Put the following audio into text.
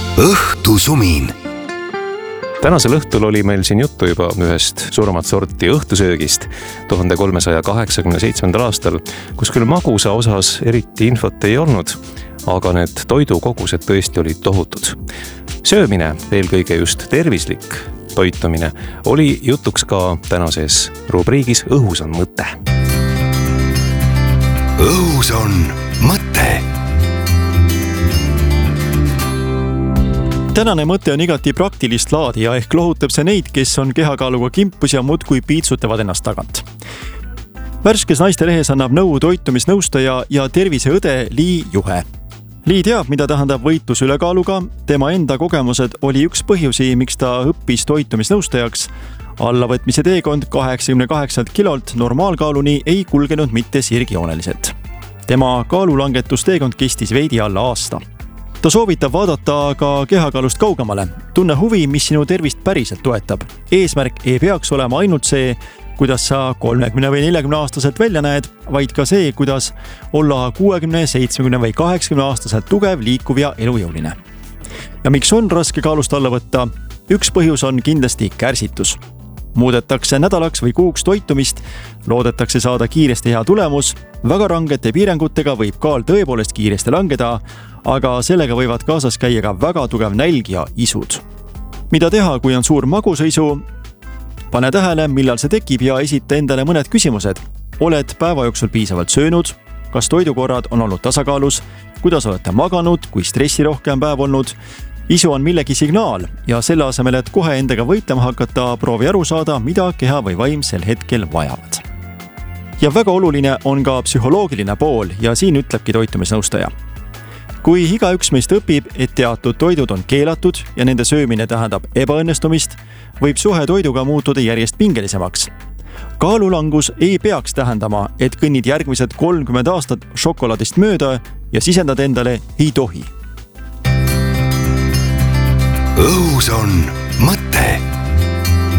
õhtusumin. Tänasel õhtul oli meil siin juttu juba ühest suuremat sorti õhtusöögist 1387. aastal, kus küll magusa osas eriti infot ei olnud, aga need toidukogused tõesti olid tohutud. Söömine, eelkõige just tervislik toitumine, oli jutuks ka tänases rubriigis Õhus on mõte. Õhus on mõte. Tänane mõte on igati praktilist laadi ja ehk lohutab see neid, kes on kehakaaluga kimpus ja muudkui piitsutavad ennast tagant. Värskes Naistelehes annab nõu toitumisnõustaja ja terviseõde Lii Juhe. Lii teab, mida tähendab võitlus ülekaaluga. Tema enda kogemused oli üks põhjusi, miks ta õppis toitumisnõustajaks. Allavõtmise teekond 88 kilolt normaalkaaluni ei kulgenud mitte sirgjooneliselt. Tema kaalulangetusteekond kestis veidi alla aasta. Ta soovitab vaadata ka kehakaalust kaugemale. Tunne huvi, mis sinu tervist päriselt toetab. Eesmärk ei peaks olema ainult see, kuidas sa 30 või 40 aastaselt välja näed, vaid ka see, kuidas olla 60, 70 või 80 aastaselt tugev, liikuv ja elujõuline. Ja miks on raske kaalust alla võtta? Üks põhjus on kindlasti kärsitus. Muudetakse nädalaks või kuuks toitumist, loodetakse saada kiiresti hea tulemus, väga rangete piirangutega võib kaal tõepoolest kiiresti langeda, aga sellega võivad kaasas käia ka väga tugev nälg ja isud. Mida teha, kui on suur magusõisu? Pane tähele, millal see tekib ja esita endale mõned küsimused. Oled päeva jooksul piisavalt söönud? Kas toidukorrad on olnud tasakaalus? Kuidas olete maganud? Kui stressirohke on päev olnud? Isu on millegi signaal ja selle asemel, et kohe endaga võitlema hakata, proovi aru saada, mida keha või vaim sel hetkel vajavad. Ja väga oluline on ka psühholoogiline pool ja siin ütlebki toitumisnõustaja. Kui igaüks meist õpib, et teatud toidud on keelatud ja nende söömine tähendab ebaõnnestumist, võib suhe toiduga muutuda järjest pingelisemaks. Kaalulangus ei peaks tähendama, et kõnnid järgmised 30 aastat šokolaadist mööda ja sisendad endale ei tohi. Õhus on mõte.